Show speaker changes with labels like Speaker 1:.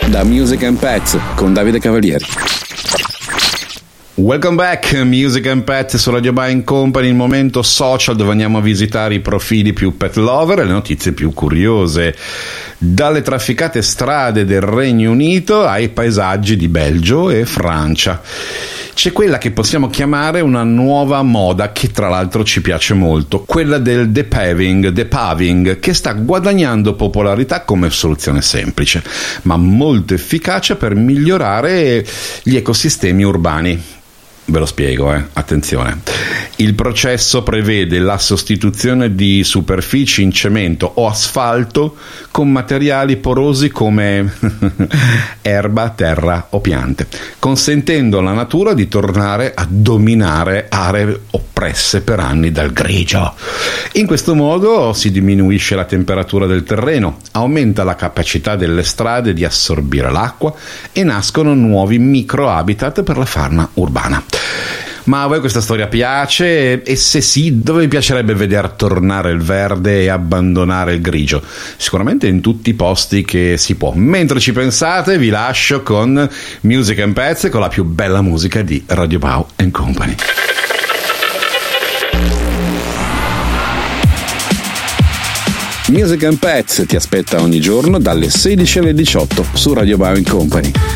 Speaker 1: da Music and Pets con Davide Cavalieri.
Speaker 2: Welcome back, Music and Pet su Radio Buying Company, il momento social dove andiamo a visitare i profili più pet lover e le notizie più curiose. Dalle trafficate strade del Regno Unito ai paesaggi di Belgio e Francia. C'è quella che possiamo chiamare una nuova moda che tra l'altro ci piace molto, quella del depuving, che sta guadagnando popolarità come soluzione semplice, ma molto efficace per migliorare gli ecosistemi urbani. Ve lo spiego, attenzione. Il processo prevede la sostituzione di superfici in cemento o asfalto con materiali porosi come erba, terra o piante, consentendo alla natura di tornare a dominare aree oppresse per anni dal grigio. In questo modo si diminuisce la temperatura del terreno, aumenta la capacità delle strade di assorbire l'acqua e nascono nuovi microhabitat per la fauna urbana. Ma a voi questa storia piace? E se sì, dove vi piacerebbe vedere tornare il verde e abbandonare il grigio? Sicuramente in tutti i posti che si può. Mentre ci pensate, vi lascio con Music and Pets, con la più bella musica di Radio Buying Company.
Speaker 1: Music and Pets ti aspetta ogni giorno dalle 16 alle 18 su Radio Buying Company.